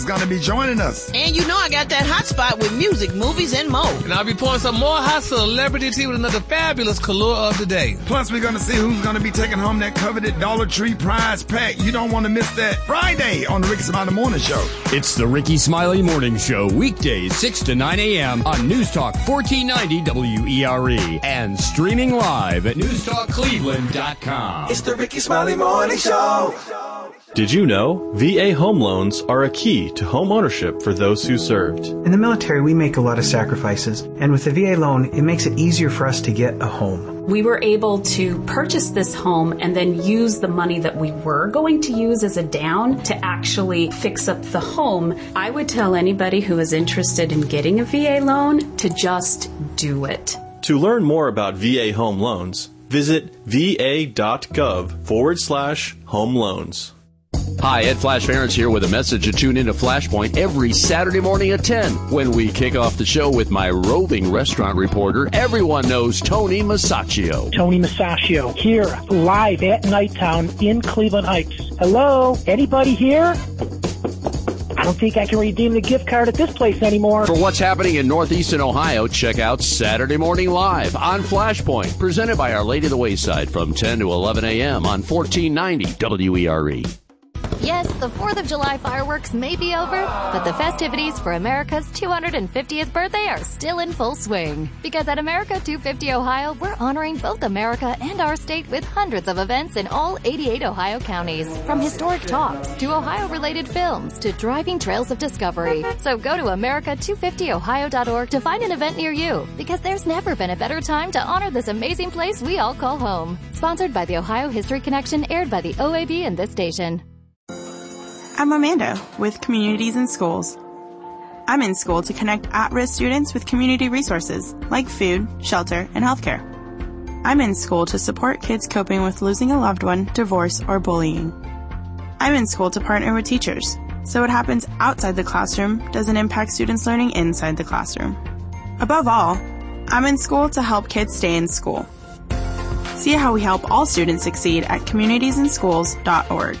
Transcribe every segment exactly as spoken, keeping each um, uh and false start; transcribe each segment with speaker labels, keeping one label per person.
Speaker 1: is going to be joining us.
Speaker 2: And you know I got that hot spot with music, movies, and more.
Speaker 3: And I'll be pouring some more hot celebrity tea with another fabulous color of the day.
Speaker 1: Plus, we're going to see who's going to be taking home that coveted Dollar Tree prize pack. You don't want to miss that Friday on the Ricky Smiley Morning Show.
Speaker 4: It's the Ricky Smiley Morning Show, weekdays six to nine a.m. on News Talk fourteen ninety W E R E and streaming live at news talk cleveland dot com.
Speaker 5: It's the Ricky Smiley Morning Show.
Speaker 6: Did you know V A home loans are a key to home ownership for those who served?
Speaker 7: In the military, we make a lot of sacrifices, and with the V A loan, it makes it easier for us to get a home.
Speaker 8: We were able to purchase this home and then use the money that we were going to use as a down to actually fix up the home. I would tell anybody who is interested in getting a V A loan to just do it.
Speaker 6: To learn more about V A home loans, visit va.gov forward slash home loans.
Speaker 4: Hi, Ed Flash Ferentz here with a message to tune into Flashpoint every Saturday morning at ten when we kick off the show with my roving restaurant reporter. Everyone knows Tony Masaccio.
Speaker 9: Tony Masaccio here, live at Nighttown in Cleveland Heights. Hello? Anybody here? I don't think I can redeem the gift card at this place anymore.
Speaker 4: For what's happening in Northeastern Ohio, check out Saturday Morning Live on Flashpoint, presented by Our Lady of the Wayside from ten to eleven a.m. on fourteen ninety W E R E.
Speaker 10: Yes, the fourth of July fireworks may be over, but the festivities for America's two hundred fiftieth birthday are still in full swing. Because at America two fifty Ohio, we're honoring both America and our state with hundreds of events in all eighty-eight Ohio counties. From historic talks to Ohio-related films to driving trails of discovery. So go to america two fifty ohio dot org to find an event near you. Because there's never been a better time to honor this amazing place we all call home. Sponsored by the Ohio History Connection, aired by the O A B and this station.
Speaker 11: I'm Amanda with Communities in Schools. I'm in school to connect at-risk students with community resources like food, shelter, and healthcare. I'm in school to support kids coping with losing a loved one, divorce, or bullying. I'm in school to partner with teachers, so what happens outside the classroom doesn't impact students learning inside the classroom. Above all, I'm in school to help kids stay in school. See how we help all students succeed at communities in schools dot org.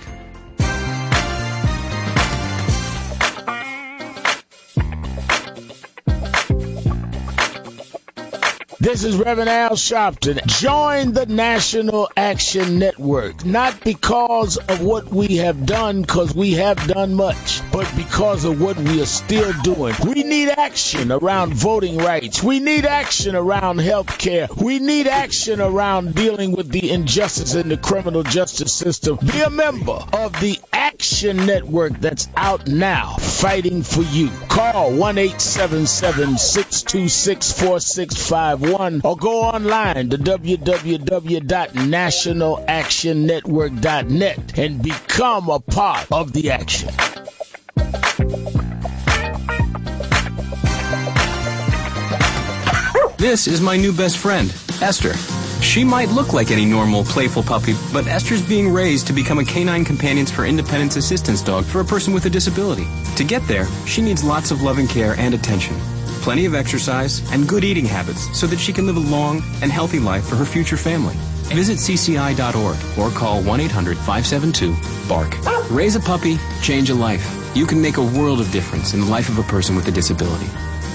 Speaker 12: This is Reverend Al Sharpton. Join the National Action Network, not because of what we have done, because we have done much, but because of what we are still doing. We need action around voting rights. We need action around health care. We need action around dealing with the injustice in the criminal justice system. Be a member of the Action Network that's out now, fighting for you. Call one eight seven seven, six two six, four six five one. Or go online to w w w dot national action network dot net and become a part of the action.
Speaker 13: This is my new best friend, Esther. She might look like any normal, playful puppy, but Esther's being raised to become a canine companions for independence assistance dog for a person with a disability. To get there, she needs lots of loving care and attention, plenty of exercise, and good eating habits so that she can live a long and healthy life for her future family. Visit c c i dot org or call one eight hundred, five seven two, B A R C. Raise a puppy, change a life. You can make a world of difference in the life of a person with a disability.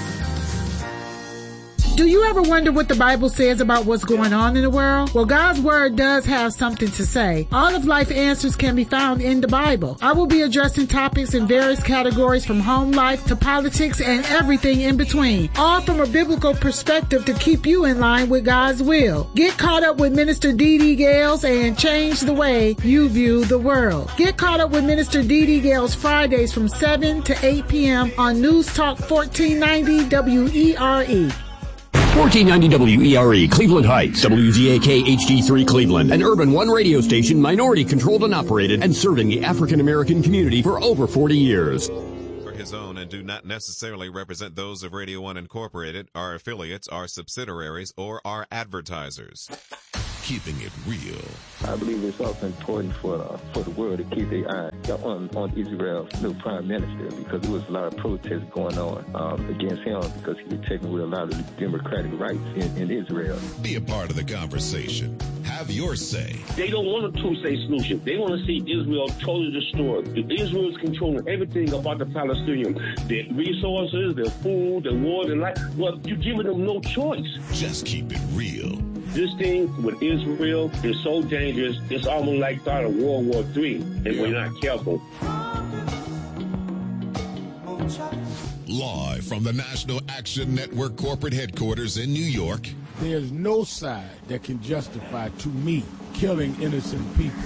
Speaker 14: Do you ever wonder what the Bible says about what's going on in the world? Well, God's Word does have something to say. All of life answers can be found in the Bible. I will be addressing topics in various categories from home life to politics and everything in between, all from a biblical perspective to keep you in line with God's will. Get caught up with Minister Dee Dee Gales and change the way you view the world. Get caught up with Minister Dee Dee Gales Fridays from seven to eight p.m. on News Talk fourteen ninety W E R E.
Speaker 4: fourteen ninety W E R E, Cleveland Heights, W Z A K H D three Cleveland, an Urban One radio station, minority controlled and operated, and serving the African American community for over forty years.
Speaker 15: For his own and do not necessarily represent those of Radio One Incorporated, our affiliates, our subsidiaries, or our advertisers. Keeping it real.
Speaker 16: I believe it's also important for uh, for the world to keep their eye on, on Israel's new prime minister, because there was a lot of protests going on um, against him because he was taking away a lot of the democratic rights in, in Israel.
Speaker 15: Be a part of the conversation. have your say.
Speaker 17: They don't want a two-state solution. They want to see Israel totally destroyed. If Israel is controlling everything about the Palestinians, their resources, their food, their water, and life, well, you're giving them no choice.
Speaker 15: Just keep it real.
Speaker 17: This thing with Israel is so dangerous, it's almost like start of World War Three, and yeah. we're not careful.
Speaker 15: Live from the National Action Network corporate headquarters in New York.
Speaker 12: There's no side that can justify, to me, killing innocent people.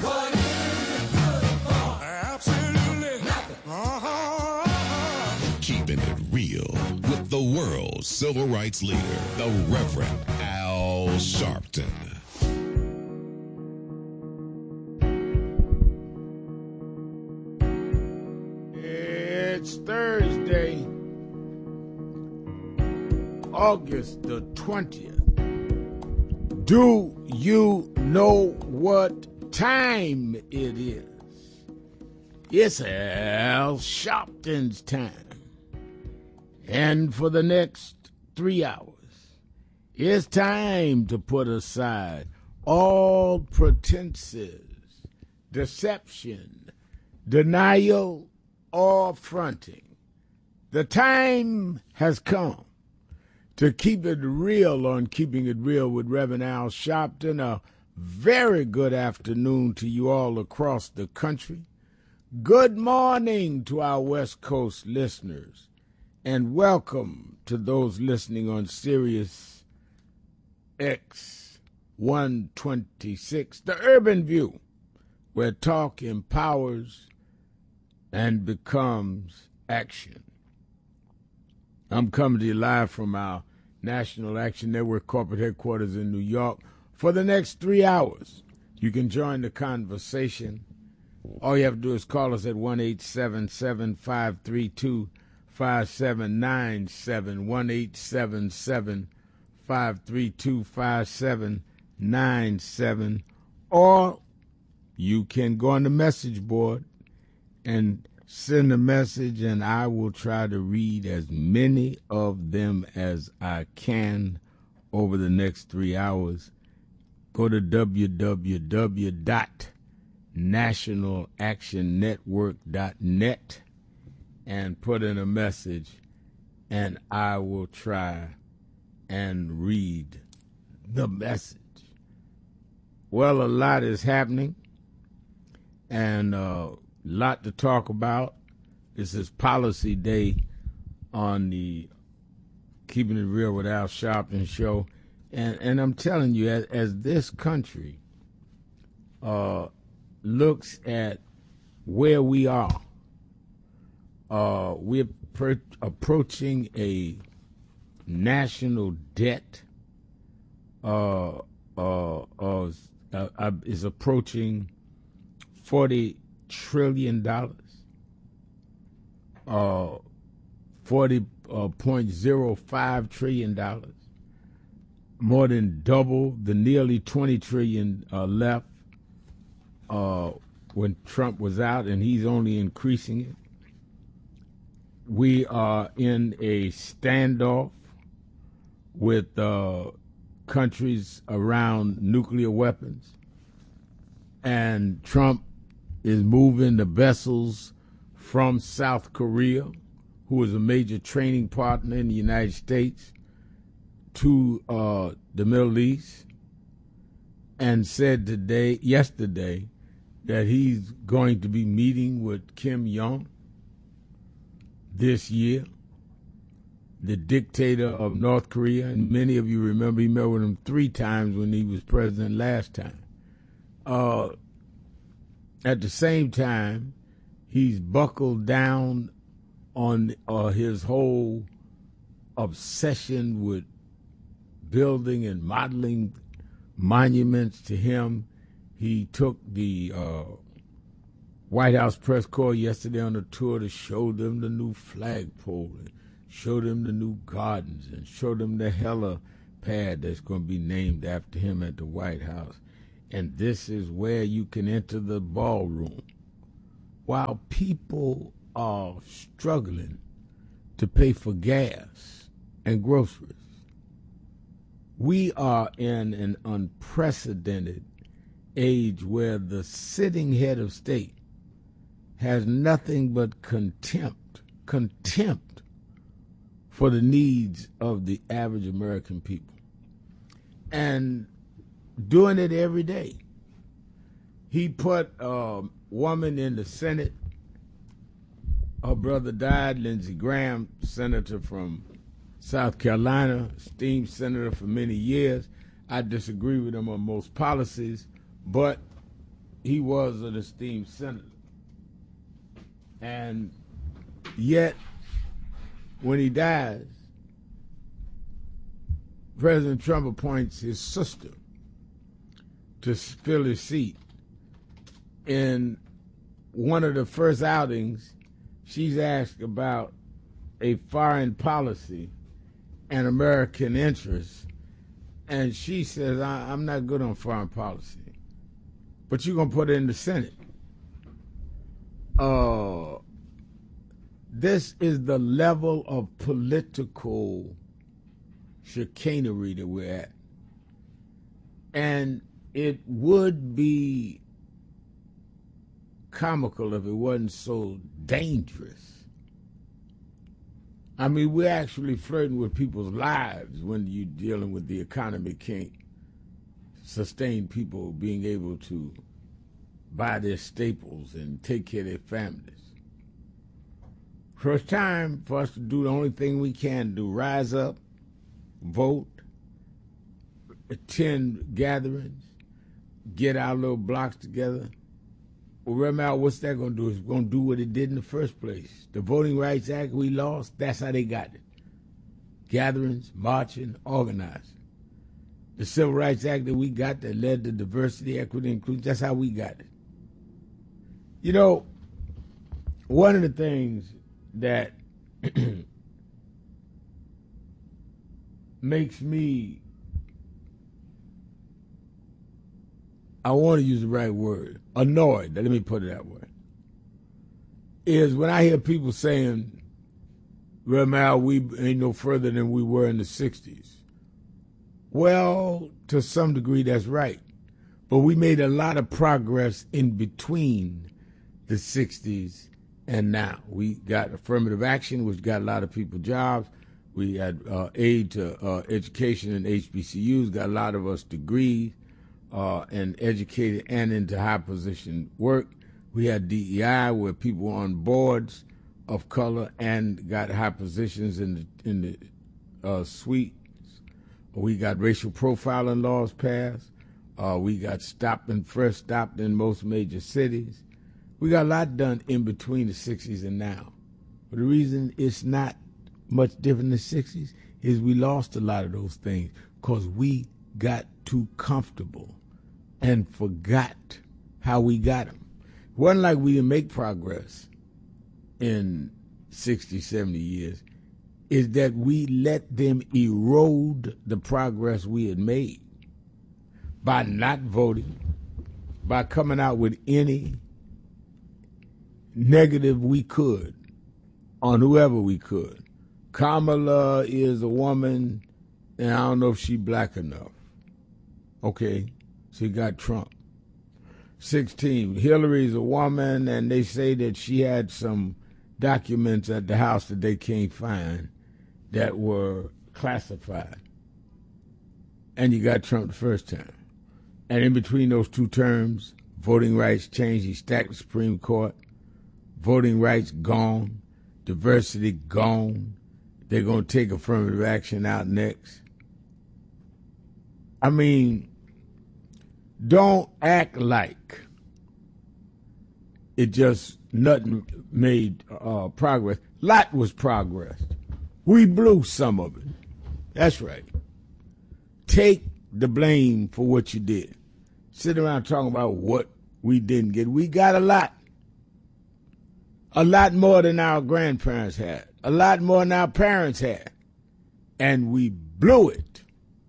Speaker 15: Absolutely nothing. Uh-huh. Keeping it real with the world's civil rights leader, the Reverend Al Sharpton.
Speaker 12: It's Thursday, August the twentieth. Do you know what time it is? It's Al Sharpton's time. And for the next three hours, it's time to put aside all pretenses, deception, denial, or fronting. The time has come to keep it real on Keeping It Real with Reverend Al Sharpton. A very good afternoon to you all across the country. Good morning to our West Coast listeners, and welcome to those listening on Sirius X one twenty-six, The Urban View, where talk empowers and becomes action. I'm coming to you live from our National Action Network corporate headquarters in New York for the next three hours. You can join the conversation. All you have to do is call us at one eight seven seven, five three two, five seven nine seven, one eight seven seven, five three two, five seven nine seven, or you can go on the message board and send a message, and I will try to read as many of them as I can over the next three hours. Go to w w w dot national action network dot net and put in a message, and I will try and read the message. Well, a lot is happening, and uh lot to talk about. This is Policy Day on the Keeping It Real with Al Sharpton show. And and I'm telling you, as, as this country uh, looks at where we are, uh, we're per- approaching a national debt uh, uh, uh, uh, is approaching forty trillion dollars, uh, forty point zero five trillion dollars, more than double the nearly twenty trillion uh, left uh, when Trump was out, and he's only increasing it. We are in a standoff with uh, countries around nuclear weapons, and Trump is moving the vessels from South Korea, who is a major training partner in the United States, to uh, the Middle East, and said today, yesterday, that he's going to be meeting with Kim Jong this year, the dictator of North Korea. And many of you remember he met with him three times when he was president last time. Uh, At the same time, he's buckled down on uh, his whole obsession with building and modeling monuments to him. He took the uh, White House press corps yesterday on a tour to show them the new flagpole, and show them the new gardens, and show them the helipad that's going to be named after him at the White House. And this is where you can enter the ballroom. While people are struggling to pay for gas and groceries, we are in an unprecedented age where the sitting head of state has nothing but contempt, contempt for the needs of the average American people. And doing it every day. He put a woman in the Senate. Her brother died, Lindsey Graham, senator from South Carolina, esteemed senator for many years. I disagree with him on most policies, but he was an esteemed senator. And yet, when he dies, President Trump appoints his sister to fill his seat. In one of the first outings, she's asked about a foreign policy and American interests, and she says, I, I'm not good on foreign policy, but you're going to put it in the Senate. Uh, this is the level of political chicanery that we're at. And it would be comical if it wasn't so dangerous. I mean, we're actually flirting with people's lives when you're dealing with the economy can't sustain people being able to buy their staples and take care of their families. So it's time for us to do the only thing we can do, rise up, vote, attend gatherings, get our little blocks together. Well, remember, what's that going to do? It's going to do what it did in the first place. The Voting Rights Act we lost, that's how they got it. Gatherings, marching, organizing. The Civil Rights Act that we got that led to diversity, equity, and inclusion, that's how we got it. You know, one of the things that makes me, I want to use the right word, annoyed, let me put it that way, is when I hear people saying, well, Mal, we ain't no further than we were in the sixties. Well, to some degree, that's right. But we made a lot of progress in between the sixties and now. We got affirmative action, which got a lot of people jobs. We had uh, aid to uh, education and H B C Us, got a lot of us degrees uh, and educated and into high position work. We had D E I where people were on boards of color and got high positions in the, in the uh, suites. We got racial profiling laws passed. Uh, we got stop and frisk stopped in most major cities. We got a lot done in between the sixties and now. But the reason it's not much different than the sixties is we lost a lot of those things because we got too comfortable and forgot how we got them. It wasn't like we didn't make progress in sixty, seventy years. Is that we let them erode the progress we had made by not voting, by coming out with any negative we could on whoever we could. Kamala is a woman, and I don't know if she's black enough. Okay, she got Trump. sixteen, Hillary's a woman, and they say that she had some documents at the house that they can't find that were classified. And you got Trump the first time. And in between those two terms, voting rights changed. He stacked the Supreme Court. Voting rights gone. Diversity gone. They're going to take affirmative action out next. I mean, don't act like it just nothing made uh, progress. Lot was progress. We blew some of it. That's right. Take the blame for what you did. Sit around talking about what we didn't get. We got a lot. A lot more than our grandparents had. A lot more than our parents had. And we blew it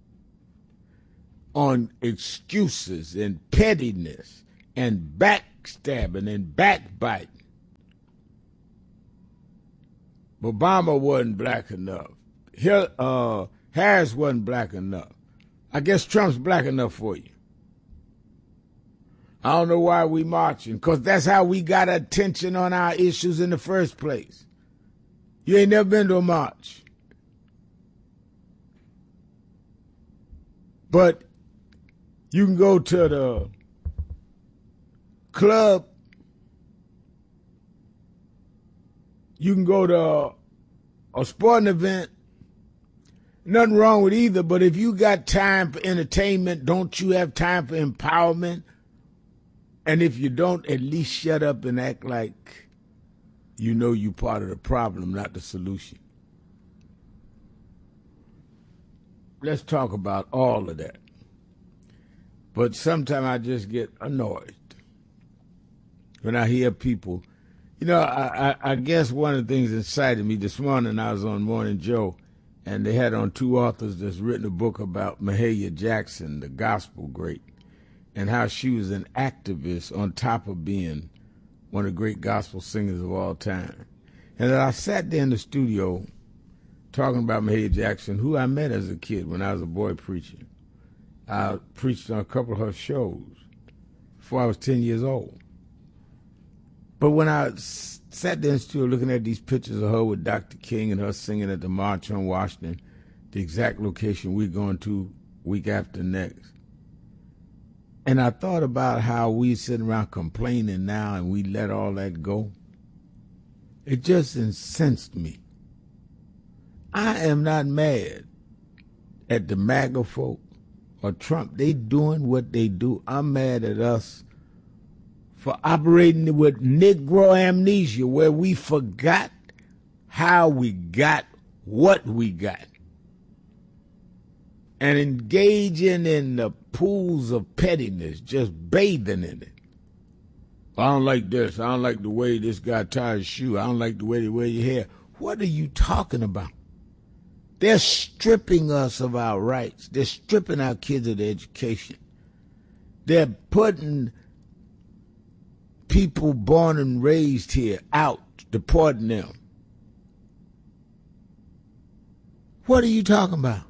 Speaker 12: on excuses and pettiness and backstabbing and backbiting. Obama wasn't black enough. Hill, uh, Harris wasn't black enough. I guess Trump's black enough for you. I don't know why we marching, because that's how we got attention on our issues in the first place. You ain't never been to a march. But you can go to the club. You can go to a, a sporting event. Nothing wrong with either, but if you got time for entertainment, don't you have time for empowerment? And if you don't, at least shut up and act like you know you're part of the problem, not the solution. Let's talk about all of that. But sometimes I just get annoyed when I hear people. You know, I, I, I guess one of the things that incited me this morning, I was on Morning Joe, and they had on two authors that's written a book about Mahalia Jackson, the gospel great, and how she was an activist on top of being one of the great gospel singers of all time. And I sat there in the studio talking about Mahalia Jackson, who I met as a kid when I was a boy preacher. I preached on a couple of her shows before I was ten years old. But when I sat there in the studio looking at these pictures of her with Doctor King and her singing at the March on Washington, the exact location we're going to week after next, and I thought about how we sitting around complaining now and we let all that go. It just incensed me. I am not mad at the MAGA folk or Trump. They doing what they do. I'm mad at us for operating with Negro amnesia, where we forgot how we got what we got, and engaging in the pools of pettiness, just bathing in it. I don't like this. I don't like the way this guy ties his shoe. I don't like the way they wear your hair. What are you talking about? They're stripping us of our rights. They're stripping our kids of their education. They're putting people born and raised here out, deporting them. What are you talking about?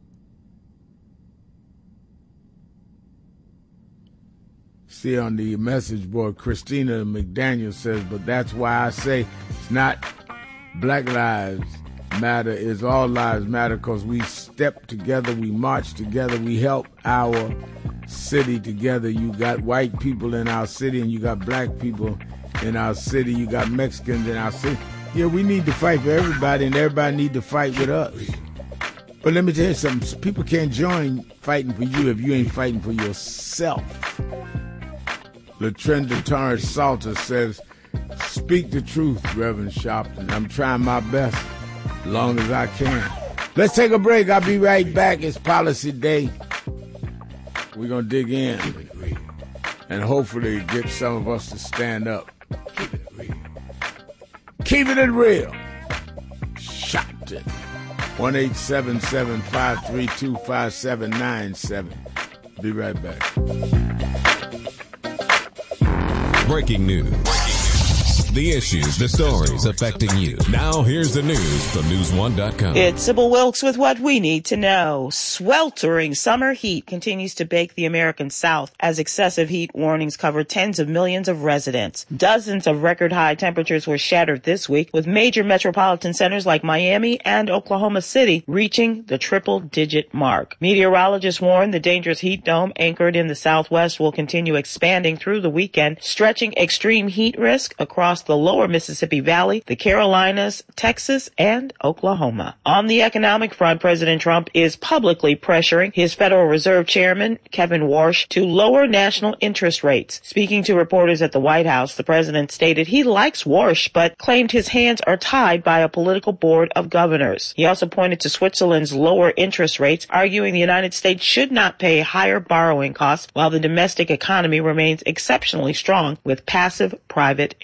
Speaker 12: See on the message board, Christina McDaniel says, but that's why I say it's not Black Lives Matter, it's all lives matter, because we step together, we march together, we help our city together. You got white people in our city and you got black people in our city. You got Mexicans in our city. Yeah, we need to fight for everybody, and everybody need to fight with us. But let me tell you something. People can't join fighting for you if you ain't fighting for yourself. Latrenda Torrance Salter says, speak the truth, Reverend Sharpton. I'm trying my best as long as I can. Let's take a break. I'll be right back. It's Policy Day. We're going to dig in and hopefully get some of us to stand up. Keep it real. Keep it real. Sharpton. one eight seven seven, five three two, five seven nine seven. Be right back.
Speaker 15: Breaking news. The issues, the stories affecting you. Now here's the news from news one dot com.
Speaker 18: It's Sybil Wilkes with what we need to know. Sweltering summer heat continues to bake the American South as excessive heat warnings cover tens of millions of residents. Dozens of record high temperatures were shattered this week, with major metropolitan centers like Miami and Oklahoma City reaching the triple digit mark. Meteorologists warn the dangerous heat dome anchored in the Southwest will continue expanding through the weekend, stretching extreme heat risk across the lower Mississippi Valley, the Carolinas, Texas, and Oklahoma. On the economic front, President Trump is publicly pressuring his Federal Reserve Chairman, Kevin Warsh, to lower national interest rates. Speaking to reporters at the White House, the president stated he likes Warsh, but claimed his hands are tied by a political board of governors. He also pointed to Switzerland's lower interest rates, arguing the United States should not pay higher borrowing costs while the domestic economy remains exceptionally strong with passive private investment.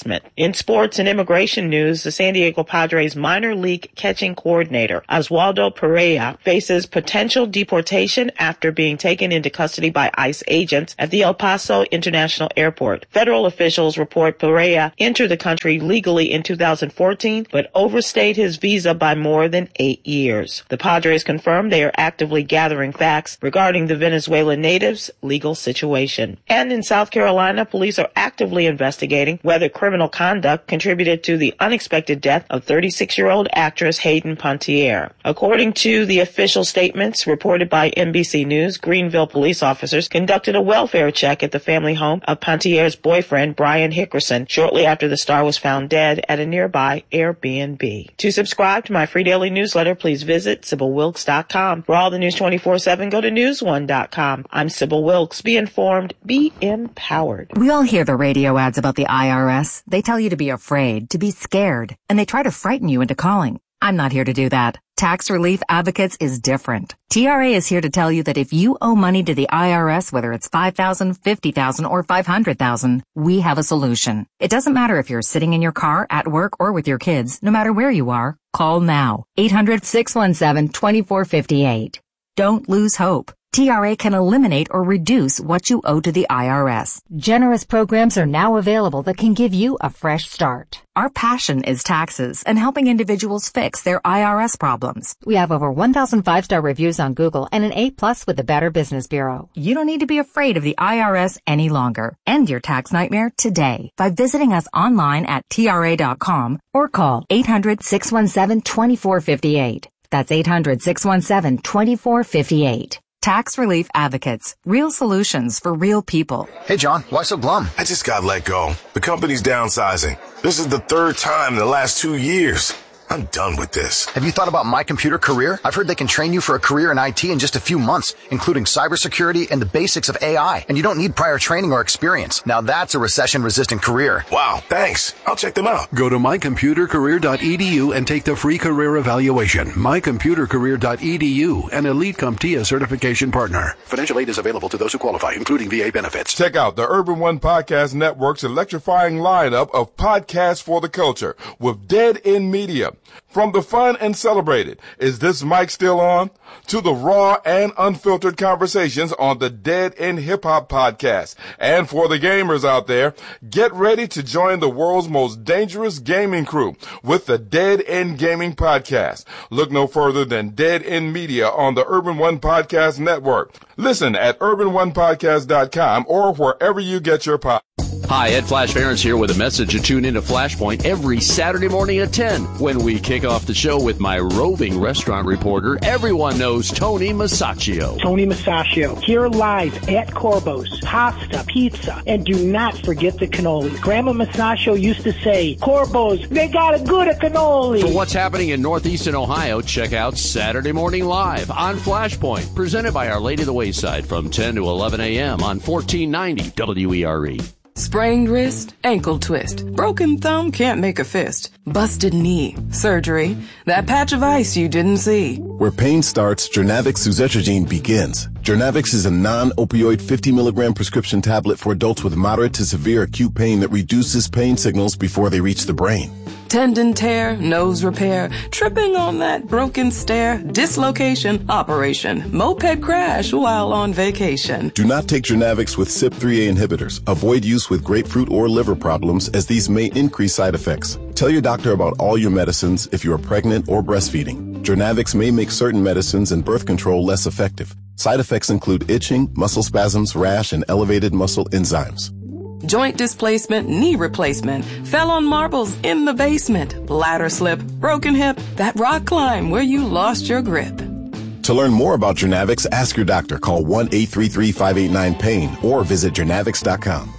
Speaker 18: harassment. In sports and immigration news, the San Diego Padres minor league catching coordinator Oswaldo Perea faces potential deportation after being taken into custody by ICE agents at the El Paso International Airport. Federal officials report Perea entered the country legally in two thousand fourteen, but overstayed his visa by more than eight years. The Padres confirmed they are actively gathering facts regarding the Venezuelan natives' legal situation. And in South Carolina, police are actively investigating whether criminal conduct contributed to the unexpected death of thirty-six-year-old actress Hayden Panettiere. According to the official statements reported by N B C News, Greenville police officers conducted a welfare check at the family home of Pantiera's boyfriend, Brian Hickerson, shortly after the star was found dead at a nearby Airbnb. To subscribe to my free daily newsletter, please visit Sybil Wilkes dot com. For all the news twenty-four seven, go to news one dot com. I'm Sybil Wilkes. Be informed, be empowered.
Speaker 19: We all hear the radio ads about the I R S. They tell you to be afraid, to be scared, and they try to frighten you into calling. I'm not here to do that. Tax Relief Advocates is different. T R A is here to tell you that if you owe money to the I R S, whether it's five thousand dollars, fifty thousand dollars, or five hundred thousand dollars, we have a solution. It doesn't matter if you're sitting in your car, at work, or with your kids. No matter where you are, call now. eight hundred, six one seven, two four five eight. Don't lose hope. T R A can eliminate or reduce what you owe to the I R S. Generous programs are now available that can give you a fresh start. Our passion is taxes and helping individuals fix their I R S problems. We have over one thousand five-star reviews on Google and an A plus with the Better Business Bureau. You don't need to be afraid of the I R S any longer. End your tax nightmare today by visiting us online at T R A dot com or call eight hundred, six one seven, two four five eight. That's eight hundred, six one seven, two four five eight. Tax Relief Advocates. Real solutions for real people.
Speaker 20: Hey, John, why so glum?
Speaker 21: I just got let go. The company's downsizing. This is the third time in the last two years. I'm done with this.
Speaker 20: Have you thought about My Computer Career? I've heard they can train you for a career in I T in just a few months, including cybersecurity and the basics of A I. And you don't need prior training or experience. Now that's a recession-resistant career.
Speaker 21: Wow, thanks. I'll check them out.
Speaker 22: Go to my computer career dot e d u and take the free career evaluation. my computer career dot e d u, an Elite CompTIA certification partner. Financial aid is available to those who qualify, including V A benefits.
Speaker 1: Check out the Urban One Podcast Network's electrifying lineup of podcasts for the culture with Dead End Media. From the fun and celebrated, Is This Mic Still On? To the raw and unfiltered conversations on the Dead End Hip Hop Podcast. And for the gamers out there, get ready to join the world's most dangerous gaming crew with the Dead End Gaming Podcast. Look no further than Dead End Media on the Urban One Podcast Network. Listen at urban one podcast dot com or wherever you get your podcast.
Speaker 4: Hi, Ed Flash Ferentz here with a message to tune into Flashpoint every Saturday morning at ten when we kick off the show with my roving restaurant reporter. Everyone knows Tony Masaccio.
Speaker 9: Tony Masaccio, here live at Corbo's, pasta, pizza, and do not forget the cannoli. Grandma Masaccio used to say, Corbo's, they got a good cannoli.
Speaker 4: For what's happening in Northeastern Ohio, check out Saturday Morning Live on Flashpoint, presented by Our Lady of the Wayside from ten to eleven a.m. on fourteen ninety W E R E.
Speaker 23: Sprained wrist, ankle twist, broken thumb can't make a fist, busted knee, surgery, that patch of ice you didn't see.
Speaker 24: Where pain starts, Jernavix suzetrigine begins. Jernavix is a non-opioid fifty milligram prescription tablet for adults with moderate to severe acute pain that reduces pain signals before they reach the brain.
Speaker 23: Tendon tear, nose repair, tripping on that broken stair, dislocation, operation, moped crash while on vacation.
Speaker 24: Do not take Jernavix with C Y P three A inhibitors. Avoid use with grapefruit or liver problems as these may increase side effects. Tell your doctor about all your medicines if you are pregnant or breastfeeding. Jernavix may make certain medicines and birth control less effective. Side effects include itching, muscle spasms, rash, and elevated muscle enzymes.
Speaker 23: Joint displacement, knee replacement, fell on marbles in the basement, bladder slip, broken hip, that rock climb where you lost your grip.
Speaker 24: To learn more about Jernavix, ask your doctor. Call one eight three three, five eight nine, PAIN or visit Jernavix dot com.